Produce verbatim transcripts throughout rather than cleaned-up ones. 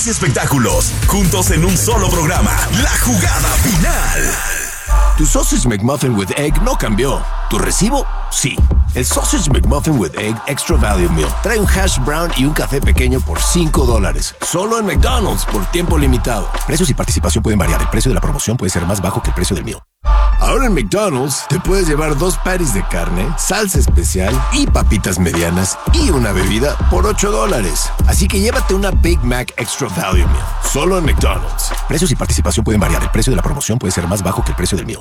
más espectáculos, juntos en un solo programa. La Jugada Final. Tu Sausage McMuffin with Egg no cambió. ¿Tu recibo? Sí. El Sausage McMuffin with Egg Extra Value Meal trae un hash brown y un café pequeño por cinco dólares. Solo en McDonald's por tiempo limitado. Precios y participación pueden variar. El precio de la promoción puede ser más bajo que el precio del meal. Ahora en McDonald's te puedes llevar dos patties de carne, salsa especial y papitas medianas y una bebida por ocho dólares. Así que llévate una Big Mac Extra Value Meal. Solo en McDonald's. Precios y participación pueden variar. El precio de la promoción puede ser más bajo que el precio del meal.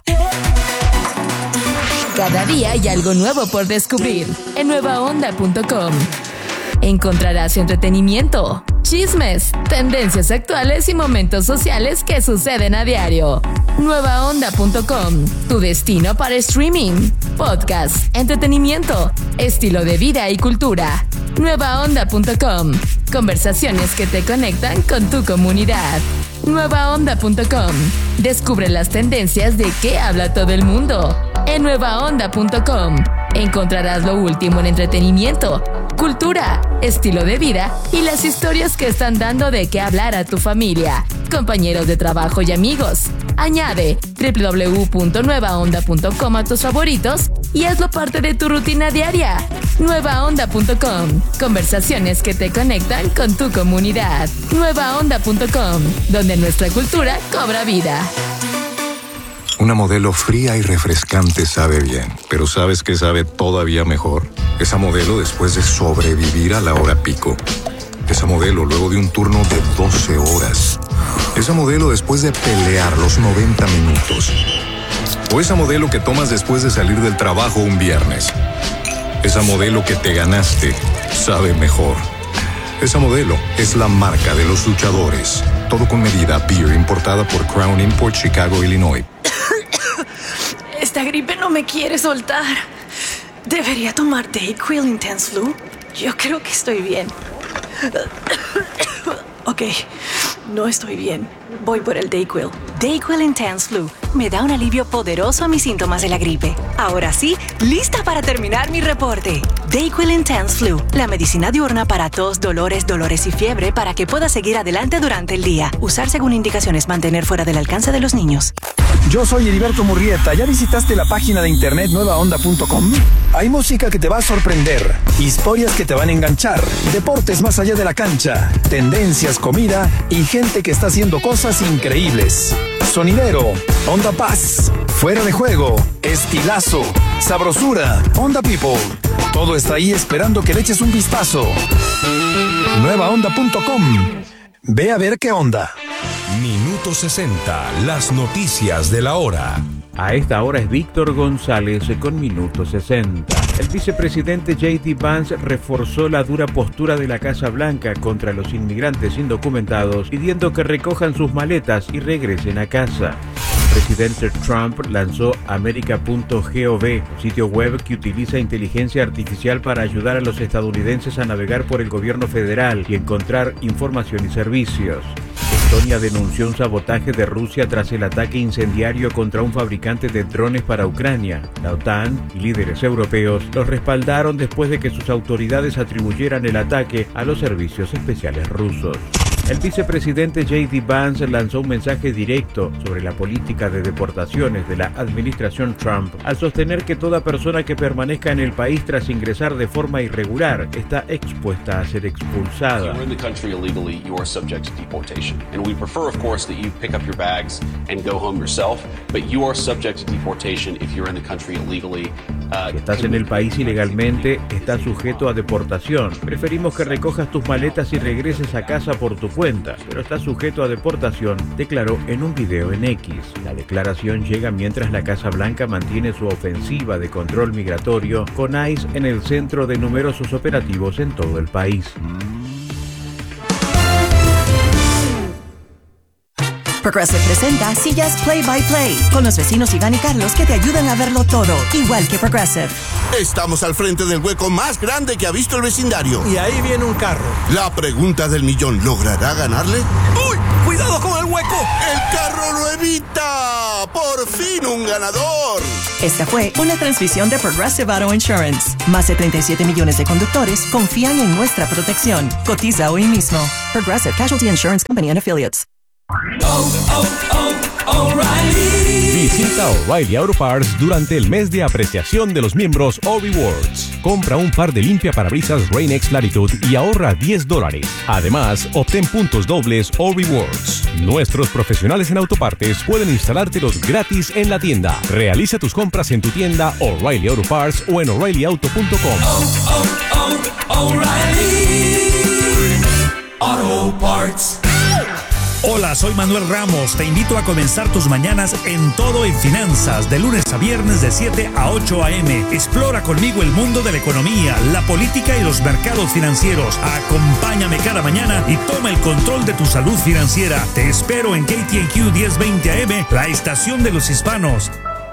Cada día hay algo nuevo por descubrir en nueva onda punto com. Encontrarás entretenimiento, chismes, tendencias actuales y momentos sociales que suceden a diario. nueva onda punto com, tu destino para streaming, podcast, entretenimiento, estilo de vida y cultura. nueva onda punto com, conversaciones que te conectan con tu comunidad. nueva onda punto com, descubre las tendencias de qué habla todo el mundo. En nueva onda punto com encontrarás lo último en entretenimiento, cultura, estilo de vida y las historias que están dando de qué hablar a tu familia, compañeros de trabajo y amigos. Añade doble u doble u doble u punto nueva onda punto com a tus favoritos y hazlo parte de tu rutina diaria. nueva onda punto com, conversaciones que te conectan con tu comunidad. nueva onda punto com, donde nuestra cultura cobra vida. Una Modelo fría y refrescante sabe bien, pero ¿sabes qué sabe todavía mejor? Esa Modelo después de sobrevivir a la hora pico. Esa Modelo luego de un turno de doce horas. Esa Modelo después de pelear los noventa minutos. O esa Modelo que tomas después de salir del trabajo un viernes. Esa Modelo que te ganaste sabe mejor. Esa Modelo es la marca de los luchadores. Todo con medida. Beer importada por Crown Import, Chicago, Illinois. Esta gripe no me quiere soltar. ¿Debería tomar Dayquil Intense Flu? Yo creo que estoy bien. Ok, no estoy bien. Voy por el Dayquil. Dayquil Intense Flu me da un alivio poderoso a mis síntomas de la gripe. Ahora sí, lista para terminar mi reporte. Dayquil Intense Flu, la medicina diurna para tos, dolores, dolores y fiebre para que puedas seguir adelante durante el día. Usar según indicaciones, mantener fuera del alcance de los niños. Yo soy Heriberto Murrieta. ¿Ya visitaste la página de internet nueva onda punto com? Hay música que te va a sorprender, historias que te van a enganchar, deportes más allá de la cancha, tendencias, comida y gente que está haciendo cosas increíbles. Sonidero, Onda Paz, fuera de juego, estilazo, sabrosura, Onda People. Todo está ahí esperando que le eches un vistazo. nueva onda punto com. Ve a ver qué onda. Minuto sesenta, las noticias de la hora. A esta hora es Víctor González con Minuto sesenta. El vicepresidente J D Vance reforzó la dura postura de la Casa Blanca contra los inmigrantes indocumentados, pidiendo que recojan sus maletas y regresen a casa. El presidente Trump lanzó America punto gov, un sitio web que utiliza inteligencia artificial para ayudar a los estadounidenses a navegar por el gobierno federal y encontrar información y servicios. Estonia denunció un sabotaje de Rusia tras el ataque incendiario contra un fabricante de drones para Ucrania. La OTAN y líderes europeos los respaldaron después de que sus autoridades atribuyeran el ataque a los servicios especiales rusos. El vicepresidente J D Vance lanzó un mensaje directo sobre la política de deportaciones de la administración Trump al sostener que toda persona que permanezca en el país tras ingresar de forma irregular está expuesta a ser expulsada. Si estás en el país ilegalmente, estás sujeto a deportación. Preferimos que recojas tus maletas y regreses a casa por tu cuenta, pero estás sujeto a deportación, declaró en un video en X. La declaración llega mientras la Casa Blanca mantiene su ofensiva de control migratorio con ICE en el centro de numerosos operativos en todo el país. Progressive presenta sillas Play by Play con los vecinos Iván y Carlos que te ayudan a verlo todo, igual que Progressive. Estamos al frente del hueco más grande que ha visto el vecindario. Y ahí viene un carro. La pregunta del millón, ¿logrará ganarle? ¡Uy! ¡Cuidado con el hueco! ¡El carro lo evita! ¡Por fin un ganador! Esta fue una transmisión de Progressive Auto Insurance. Más de treinta y siete millones de conductores confían en nuestra protección. Cotiza hoy mismo. Progressive Casualty Insurance Company and Affiliates. Oh, oh, oh, O'Reilly. Visita O'Reilly Auto Parts durante el mes de apreciación de los miembros O-Rewards. Compra un par de limpiaparabrisas Rain-X Latitude y ahorra diez dólares. Además, obtén puntos dobles O-Rewards. Nuestros profesionales en autopartes pueden instalártelos gratis en la tienda. Realiza tus compras en tu tienda O'Reilly Auto Parts o en O'Reilly Auto punto com. Oh, oh, oh, O'Reilly Auto Parts. Hola, soy Manuel Ramos. Te invito a comenzar tus mañanas en Todo en Finanzas, de lunes a viernes de siete a ocho a eme. Explora conmigo el mundo de la economía, la política y los mercados financieros. Acompáñame cada mañana y toma el control de tu salud financiera. Te espero en K T N Q diez veinte A M, la estación de los hispanos.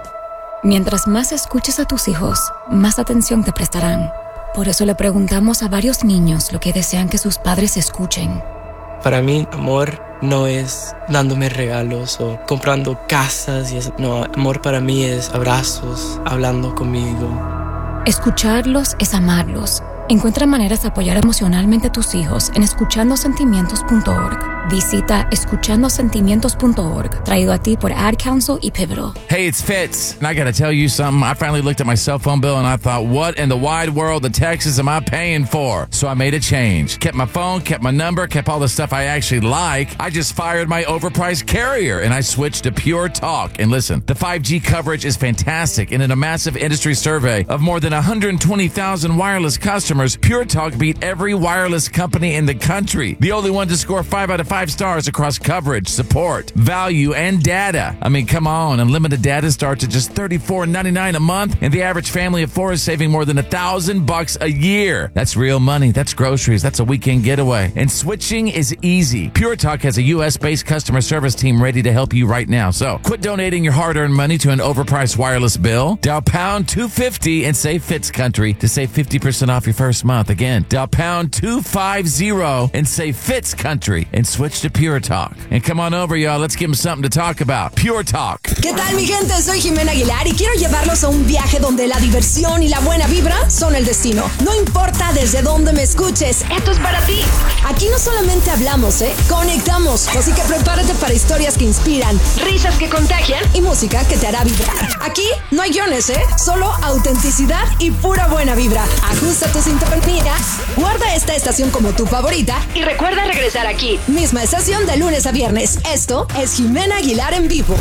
Mientras más escuches a tus hijos, más atención te prestarán. Por eso le preguntamos a varios niños lo que desean que sus padres escuchen. Para mí, amor no es dándome regalos o comprando casas. Y eso. No, amor para mí es abrazos, hablando conmigo. Escucharlos es amarlos. Encuentra maneras de apoyar emocionalmente a tus hijos en escuchando sentimientos punto org. Visita escuchando sentimientos punto org, traído a ti por Ad Council y Pivotal. Hey, it's Fitz, and I gotta tell you something. I finally looked at my cell phone bill and I thought, what in the wide world of Texas am I paying for? So I made a change. Kept my phone, kept my number, kept all the stuff I actually like. I just fired my overpriced carrier and I switched to Pure Talk. And listen, the five G coverage is fantastic, and in a massive industry survey of more than one hundred twenty thousand wireless customers, Pure Talk beat every wireless company in the country. The only one to score five out of five stars across coverage, support, value, and data. I mean, come on. Unlimited data starts at just thirty-four ninety-nine a month, and the average family of four is saving more than a thousand bucks a year. That's real money. That's groceries. That's a weekend getaway. And switching is easy. Pure Talk has a U S-based customer service team ready to help you right now. So quit donating your hard-earned money to an overpriced wireless bill. Dial pound two fifty and say Fitz Country to save fifty percent off your first month. Again, dial pound two fifty and say Fitz Country and switch to Pure Talk. And come on over, y'all. Let's give them something to talk about. Pure Talk. ¿Qué tal, mi gente? Soy Jimena Aguilar y quiero llevarlos a un viaje donde la diversión y la buena vibra son el destino. No importa desde dónde me escuches, esto es para ti. Aquí no solamente hablamos, ¿eh? Conectamos. Así que prepárate para historias que inspiran, risas que contagian y música que te hará vibrar. Aquí no hay guiones, ¿eh? Solo autenticidad y pura buena vibra. Ajusta tu sintonía, guarda esta estación como tu favorita y recuerda regresar aquí. Misma estación de lunes a viernes. Esto es Jimena Aguilar en vivo.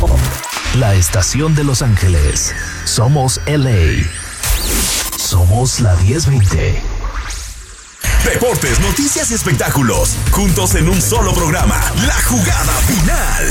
La estación de Los Ángeles. Somos L A. Somos la diez veinte. Deportes, noticias y espectáculos, juntos en un solo programa. La Jugada Final.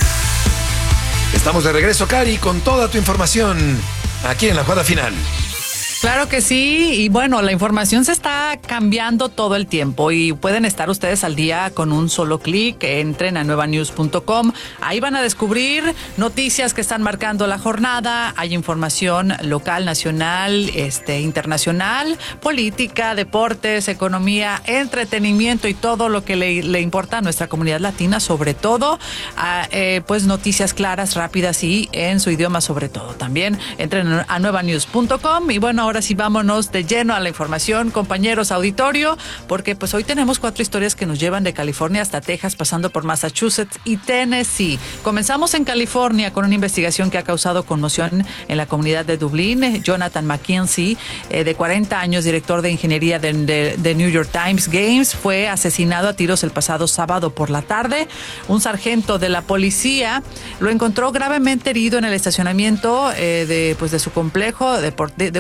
Estamos de regreso, Cari, con toda tu información aquí en La Jugada Final. Claro que sí, y bueno, la información se está cambiando todo el tiempo y pueden estar ustedes al día con un solo clic. Entren a nueva news punto com, ahí van a descubrir noticias que están marcando la jornada. Hay información local, nacional, este, internacional, política, deportes, economía, entretenimiento y todo lo que le, le importa a nuestra comunidad latina, sobre todo, a, eh, pues noticias claras, rápidas y en su idioma sobre todo. También entren a nueva news punto com y bueno, ahora sí vámonos de lleno a la información, compañeros, auditorio, porque pues hoy tenemos cuatro historias que nos llevan de California hasta Texas, pasando por Massachusetts y Tennessee. Comenzamos en California con una investigación que ha causado conmoción en la comunidad de Dublín. Jonathan McKenzie, eh, de cuarenta años, director de ingeniería de, de, de New York Times Games, fue asesinado a tiros el pasado sábado por la tarde. Un sargento de la policía lo encontró gravemente herido en el estacionamiento eh, de, pues, de su complejo, de, de, de un complejo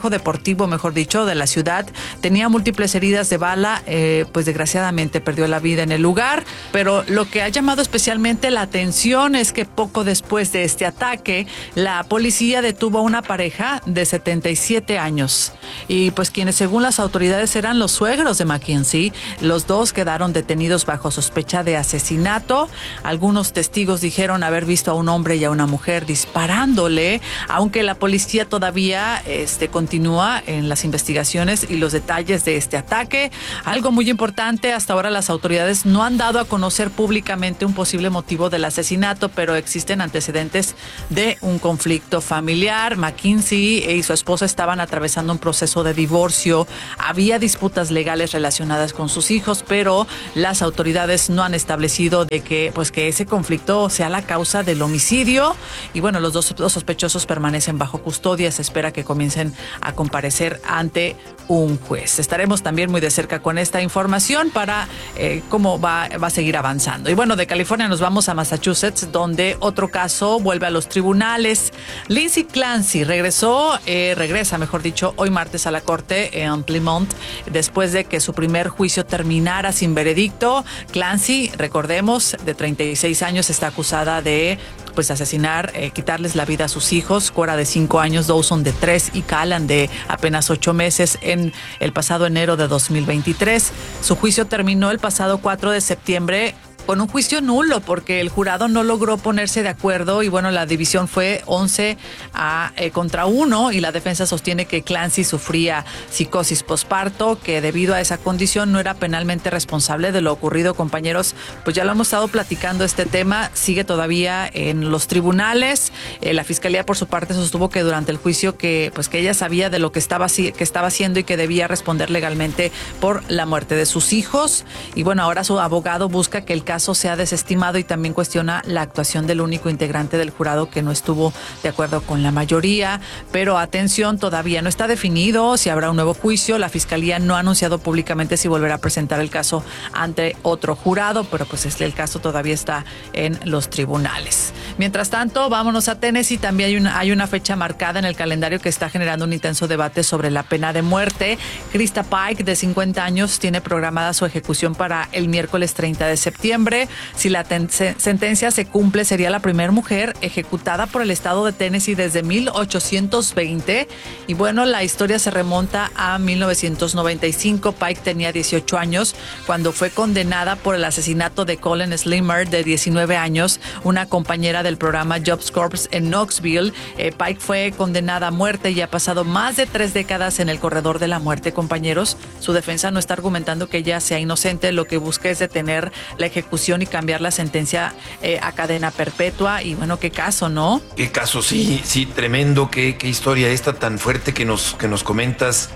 complejo deportivo, mejor dicho, de la ciudad. Tenía múltiples heridas de bala, eh, pues desgraciadamente perdió la vida en el lugar, pero lo que ha llamado especialmente la atención es que poco después de este ataque, la policía detuvo a una pareja de setenta y siete años y pues quienes según las autoridades eran los suegros de Mackenzie. Los dos quedaron detenidos bajo sospecha de asesinato. Algunos testigos dijeron haber visto a un hombre y a una mujer disparándole, aunque la policía todavía este, continúa en las investigaciones y los detalles de este ataque. Algo muy importante, hasta ahora las autoridades no han dado a conocer públicamente un posible motivo del asesinato, pero existen antecedentes de un conflicto familiar. Mackenzie y su esposa estaban atravesando un proceso de divorcio. Había disputas legales relacionadas con sus hijos, pero las autoridades no han establecido de que, pues, que ese conflicto sea la causa del homicidio. Y bueno, los dos, dos sospechosos permanecen bajo custodia. Se espera que comiencen a comparecer ante un juez. Estaremos también muy de cerca con esta información para eh, cómo va, va a seguir avanzando. Y bueno, de California nos vamos a Massachusetts, donde otro caso vuelve a los tribunales. Lindsay Clancy regresó, eh, regresa, mejor dicho, hoy martes a la corte en Plymouth, después de que su primer juicio terminara sin veredicto. Clancy, recordemos, de treinta y seis años, está acusada de pues asesinar, eh, quitarles la vida a sus hijos, Cora de cinco años, Dawson de tres y Callan de apenas ocho meses en el pasado enero de dos mil veintitrés. Su juicio terminó el pasado cuatro de septiembre con un juicio nulo porque el jurado no logró ponerse de acuerdo y bueno, la división fue once a, eh, contra uno y la defensa sostiene que Clancy sufría psicosis posparto, que debido a esa condición no era penalmente responsable de lo ocurrido. Compañeros, pues ya lo hemos estado platicando, este tema sigue todavía en los tribunales. Eh, la fiscalía por su parte sostuvo que durante el juicio que pues que ella sabía de lo que estaba, que estaba haciendo y que debía responder legalmente por la muerte de sus hijos. Y bueno, ahora su abogado busca que el caso se ha desestimado y también cuestiona la actuación del único integrante del jurado que no estuvo de acuerdo con la mayoría. Pero atención, todavía no está definido si habrá un nuevo juicio. La fiscalía no ha anunciado públicamente si volverá a presentar el caso ante otro jurado, pero pues el caso todavía está en los tribunales. Mientras tanto, vámonos a Tennessee. También hay una, hay una fecha marcada en el calendario que está generando un intenso debate sobre la pena de muerte. Krista Pike, de cincuenta años, tiene programada su ejecución para el miércoles treinta de septiembre. Si la ten- se- sentencia se cumple, sería la primera mujer ejecutada por el estado de Tennessee desde mil ochocientos veinte. Y bueno, la historia se remonta a mil novecientos noventa y cinco. Pike tenía dieciocho años cuando fue condenada por el asesinato de Colin Slimmer, de diecinueve años, una compañera del programa Jobs Corps en Knoxville. Eh, Pike fue condenada a muerte y ha pasado más de tres décadas en el corredor de la muerte, compañeros. Su defensa no está argumentando que ella sea inocente, lo que busca es detener la ejecución y cambiar la sentencia eh, a cadena perpetua. Y bueno, qué caso, ¿no? Qué caso, sí, sí, tremendo. Qué, qué historia esta tan fuerte que nos, que nos comentas,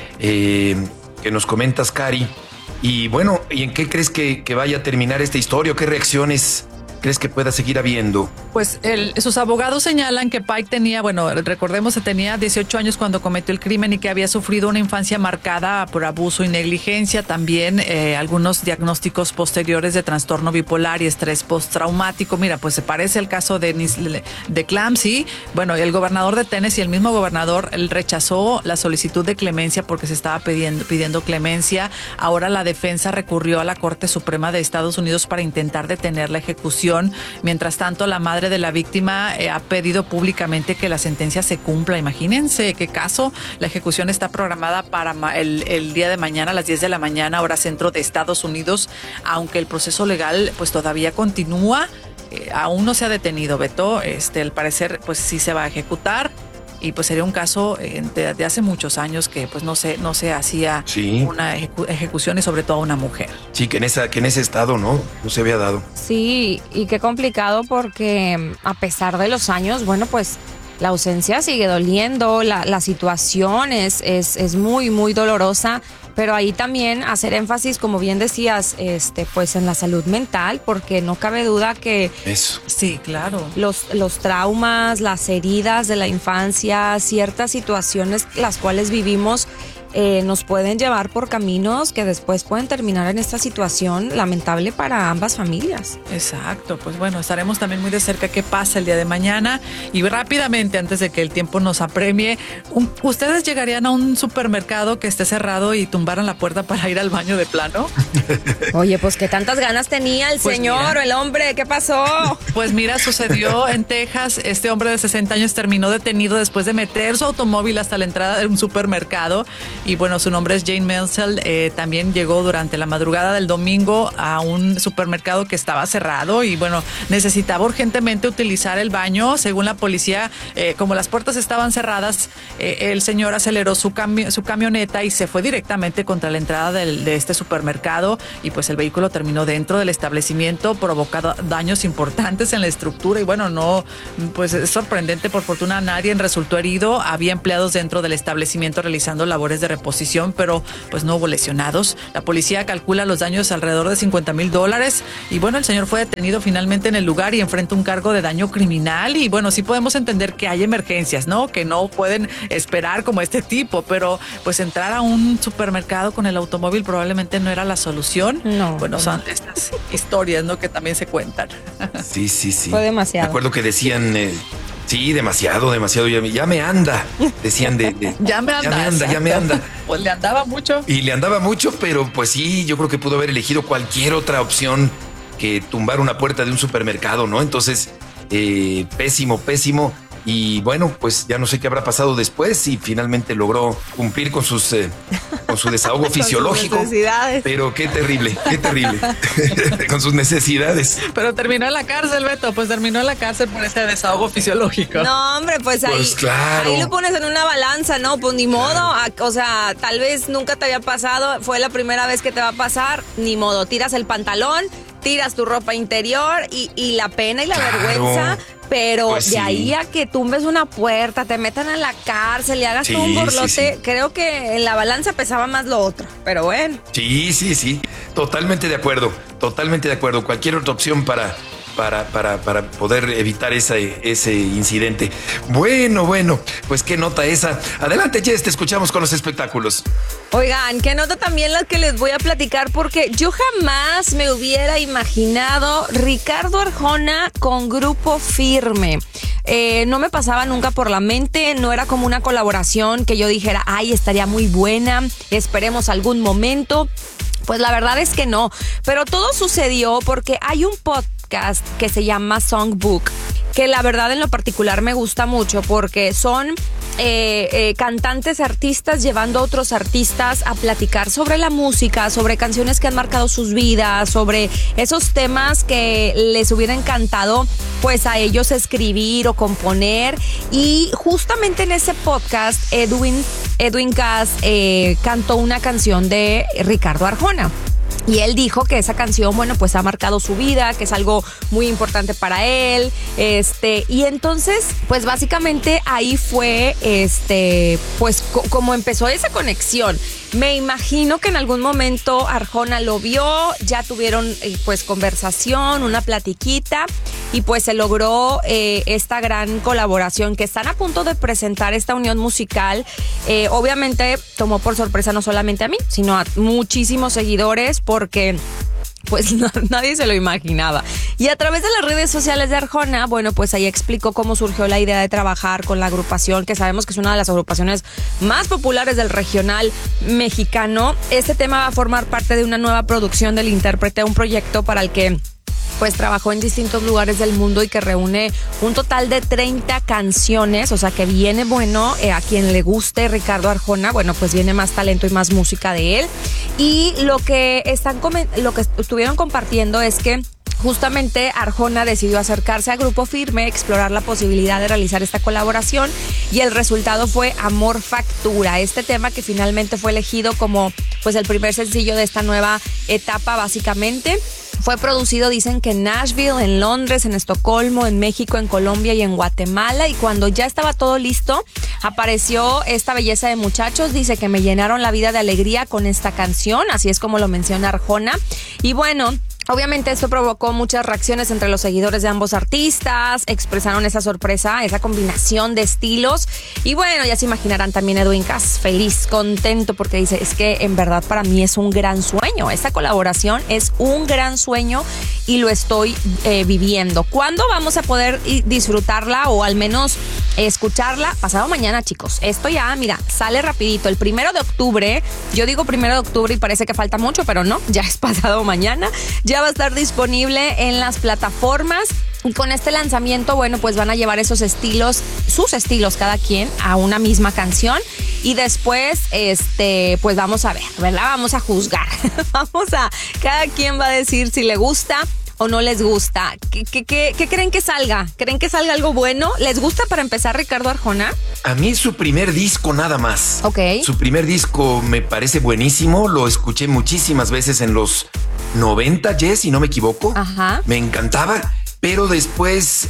eh, que nos comentas, Cari. Y bueno, ¿y en qué crees que, que vaya a terminar esta historia? ¿Qué reacciones crees que pueda seguir habiendo? Pues el, sus abogados señalan que Pike tenía, bueno, recordemos que tenía dieciocho años cuando cometió el crimen y que había sufrido una infancia marcada por abuso y negligencia, también eh, algunos diagnósticos posteriores de trastorno bipolar y estrés postraumático. Mira, pues se parece al caso de, de Clancy. Bueno, el gobernador de Tennessee, el mismo gobernador, él rechazó la solicitud de clemencia porque se estaba pidiendo, pidiendo clemencia. Ahora la defensa recurrió a la Corte Suprema de Estados Unidos para intentar detener la ejecución. Mientras tanto, la madre de la víctima eh, ha pedido públicamente que la sentencia se cumpla. Imagínense qué caso. La ejecución está programada para el, el día de mañana a las diez de la mañana, hora centro de Estados Unidos, aunque el proceso legal pues todavía continúa. Eh, aún no se ha detenido, Beto. Este, al parecer, pues sí se va a ejecutar. Y pues sería un caso eh, de, de hace muchos años que pues no se, no se hacía sí. una ejecu- ejecución y sobre todo a una mujer. Sí, que en, esa, que en ese estado no, no se había dado. Sí, y qué complicado porque a pesar de los años, bueno, pues la ausencia sigue doliendo, la, la situación es, es, es muy, muy dolorosa, pero ahí también hacer énfasis, como bien decías, este, pues en la salud mental, porque no cabe duda que eso. Sí, claro. Los, los traumas, las heridas de la infancia, ciertas situaciones las cuales vivimos eh, nos pueden llevar por caminos que después pueden terminar en esta situación lamentable para ambas familias. Exacto, pues bueno, estaremos también muy de cerca qué pasa el día de mañana. Y rápidamente, antes de que el tiempo nos apremie, un, ¿ustedes llegarían a un supermercado que esté cerrado y tumbaran la puerta para ir al baño de plano? Oye, pues qué tantas ganas tenía el Pues señor mira. o el hombre, ¿qué pasó? Pues mira, sucedió en Texas. Este hombre de sesenta años terminó detenido después de meter su automóvil hasta la entrada de un supermercado. Y bueno, su nombre es Jane Mansell. Eh, también llegó durante la madrugada del domingo a un supermercado que estaba cerrado y bueno, necesitaba urgentemente utilizar el baño. Según la policía, eh, como las puertas estaban cerradas, eh, el señor aceleró su, cami- su camioneta y se fue directamente contra la entrada del, de este supermercado y pues el vehículo terminó dentro del establecimiento, provocando daños importantes en la estructura y bueno, no, pues es sorprendente, por fortuna nadie resultó herido. Había empleados dentro del establecimiento realizando labores de reposición, pero pues no hubo lesionados. La policía calcula los daños alrededor de cincuenta mil dólares y bueno, el señor fue detenido finalmente en el lugar y enfrenta un cargo de daño criminal y bueno, sí podemos entender que hay emergencias, ¿no? Que no pueden esperar como este tipo, pero pues entrar a un supermercado con el automóvil probablemente no era la solución. No. Bueno, son estas historias, ¿no? Que también se cuentan. Sí, sí, sí. Fue demasiado. Me acuerdo que decían, eh, sí, demasiado, demasiado, ya me, ya me anda. Decían de, de Ya me anda. ya me anda, ya me anda. Pues le andaba mucho. Y le andaba mucho, pero pues sí, yo creo que pudo haber elegido cualquier otra opción que tumbar una puerta de un supermercado, ¿no? Entonces, eh, pésimo, pésimo. Y bueno, pues ya no sé qué habrá pasado después y finalmente logró cumplir con sus eh, con su desahogo Con sus fisiológico. necesidades. Pero qué terrible, qué terrible. Con sus necesidades. Pero terminó en la cárcel, Beto, pues terminó en la cárcel por este desahogo fisiológico. No, hombre, pues ahí, Pues claro. ahí lo pones en una balanza, ¿no? Pues ni modo, a- o sea, tal vez nunca te había pasado, fue la primera vez que te va a pasar, ni modo, tiras el pantalón, tiras tu ropa interior y, y la pena y la Claro. vergüenza, pero Pues de sí. ahí a que tumbes una puerta, te metan a la cárcel y hagas Sí, todo un borlote, sí, sí. creo que en la balanza pesaba más lo otro, pero bueno. Sí, sí, sí. Totalmente de acuerdo. Totalmente de acuerdo. Cualquier otra opción para, para, para, para poder evitar esa, ese incidente. Bueno, bueno, pues qué nota esa. Adelante, Jess, te escuchamos con los espectáculos. Oigan, qué nota también la que les voy a platicar porque yo jamás me hubiera imaginado Ricardo Arjona con Grupo Firme. Eh, no me pasaba nunca por la mente, no era como una colaboración que yo dijera, ay, estaría muy buena, esperemos algún momento. Pues la verdad es que no, pero todo sucedió porque hay un podcast que se llama Songbook, que la verdad en lo particular me gusta mucho porque son eh, eh, cantantes, artistas llevando a otros artistas a platicar sobre la música, sobre canciones que han marcado sus vidas, sobre esos temas que les hubiera encantado pues a ellos escribir o componer. Y justamente en ese podcast Edwin, Edwin Cass eh, cantó una canción de Ricardo Arjona. Y él dijo que esa canción, bueno, pues ha marcado su vida, que es algo muy importante para él, este, y entonces, pues básicamente ahí fue, este, pues co- como empezó esa conexión. Me imagino que en algún momento Arjona lo vio, ya tuvieron eh, pues conversación, una platiquita, y pues se logró eh, esta gran colaboración que están a punto de presentar esta unión musical. Eh, obviamente tomó por sorpresa no solamente a mí, sino a muchísimos seguidores porque pues no, nadie se lo imaginaba. Y a través de las redes sociales de Arjona, bueno, pues ahí explicó cómo surgió la idea de trabajar con la agrupación, que sabemos que es una de las agrupaciones más populares del regional mexicano. Este tema va a formar parte de una nueva producción del intérprete, un proyecto para el que pues trabajó en distintos lugares del mundo y que reúne un total de treinta canciones, o sea que viene bueno, eh, a quien le guste Ricardo Arjona, bueno, pues viene más talento y más música de él. Y lo que están lo que estuvieron compartiendo es que justamente Arjona decidió acercarse a Grupo Firme, explorar la posibilidad de realizar esta colaboración y el resultado fue Amor Factura, este tema que finalmente fue elegido como pues el primer sencillo de esta nueva etapa básicamente. Fue producido, dicen que en Nashville, en Londres, en Estocolmo, en México, en Colombia y en Guatemala. Y cuando ya estaba todo listo, apareció esta belleza de muchachos. Dice que me llenaron la vida de alegría con esta canción, así es como lo menciona Arjona. Y bueno, Obviamente esto provocó muchas reacciones entre los seguidores de ambos artistas, expresaron esa sorpresa, esa combinación de estilos y bueno, ya se imaginarán también Edwin Cass feliz, contento porque dice, es que en verdad para mí es un gran sueño, esta colaboración es un gran sueño y lo estoy eh, viviendo. ¿Cuándo vamos a poder disfrutarla o al menos escucharla? Pasado mañana, chicos. Esto ya, mira, sale rapidito, el primero de octubre, yo digo primero de octubre y parece que falta mucho, pero no, ya es pasado mañana, ya va a estar disponible en las plataformas y con este lanzamiento, bueno, pues van a llevar esos estilos, sus estilos cada quien a una misma canción y después, este, pues vamos a ver, ¿verdad? Vamos a juzgar, vamos a, cada quien va a decir si le gusta o no les gusta. ¿Qué, qué, qué, qué creen que salga? ¿Creen que salga algo bueno? ¿Les gusta para empezar Ricardo Arjona? A mí su primer disco nada más. Ok. Su primer disco me parece buenísimo, lo escuché muchísimas veces en los noventa, Jess, si no me equivoco. Ajá. Me encantaba. Pero después,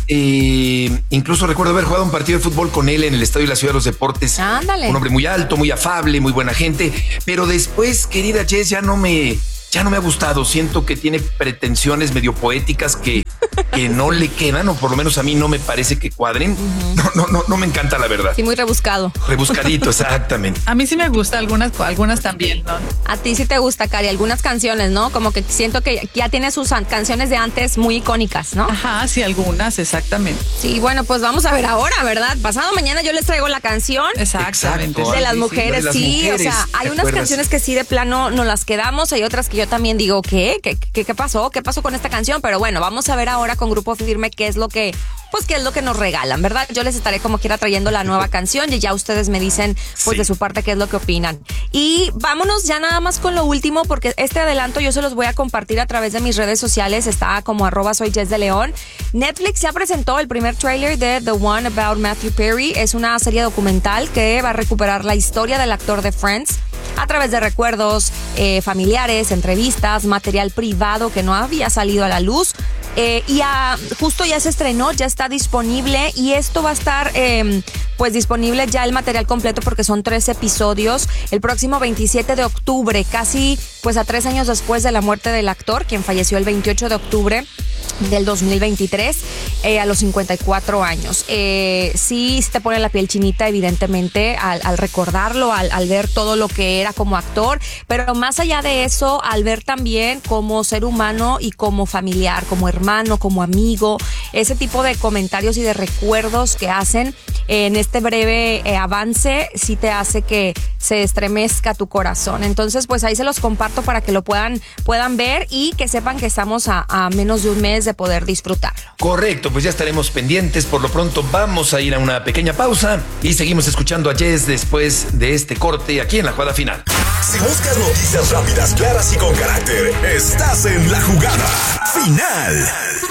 eh, incluso recuerdo haber jugado un partido de fútbol con él en el Estadio de la Ciudad de los Deportes. Ándale. Un hombre muy alto, muy afable, muy buena gente. Pero después, querida Jess, ya no me... Ya no me ha gustado, siento que tiene pretensiones medio poéticas que, que no le quedan, o por lo menos a mí no me parece que cuadren. Uh-huh. No, no, no, no me encanta la verdad. Sí, muy rebuscado. Rebuscadito, exactamente. A mí sí me gusta, algunas, algunas también, ¿no? A ti sí te gusta, Cari, algunas canciones, ¿no? Como que siento que ya tiene sus canciones de antes muy icónicas, ¿no? Ajá, sí, algunas, exactamente. Sí, bueno, pues vamos a ver ahora, ¿verdad? Pasado mañana yo les traigo la canción. Exactamente. De las mujeres, sí, sí, sí, o sea, hay unas acuerdas? canciones que sí de plano nos las quedamos, hay otras que yo también digo, ¿qué? ¿Qué, qué? ¿Qué pasó? ¿Qué pasó con esta canción? Pero bueno, vamos a ver ahora con Grupo Firme qué es lo que, pues qué es lo que nos regalan, ¿verdad? Yo les estaré como quiera trayendo la nueva canción y ya ustedes me dicen, pues sí, de su parte qué es lo que opinan. Y vámonos ya nada más con lo último, porque este adelanto yo se los voy a compartir a través de mis redes sociales, está como arroba soy Jess de León. Netflix ya presentó el primer tráiler de The One About Matthew Perry, es una serie documental que va a recuperar la historia del actor de Friends a través de recuerdos eh, familiares, entrevistas, material privado que no había salido a la luz. Eh, y a, justo ya se estrenó, ya está disponible y esto va a estar eh, pues disponible ya el material completo porque son tres episodios el próximo veintisiete de octubre, casi pues a tres años después de la muerte del actor, quien falleció el veintiocho de octubre del dos mil veintitrés eh, a los cincuenta y cuatro años. Eh, sí te pone la piel chinita evidentemente al, al recordarlo, al, al ver todo lo que era como actor, pero más allá de eso, al ver también como ser humano y como familiar, como hermano, como amigo, ese tipo de comentarios y de recuerdos que hacen en este breve eh, avance, sí te hace que se estremezca tu corazón. Entonces, pues ahí se los comparto para que lo puedan, puedan ver y que sepan que estamos a, a menos de un mes de poder disfrutarlo. Correcto, pues ya estaremos pendientes. Por lo pronto vamos a ir a una pequeña pausa y seguimos escuchando a Jess después de este corte aquí en La Jugada Final. Si buscas noticias rápidas, claras y con carácter, estás en La Jugada Final.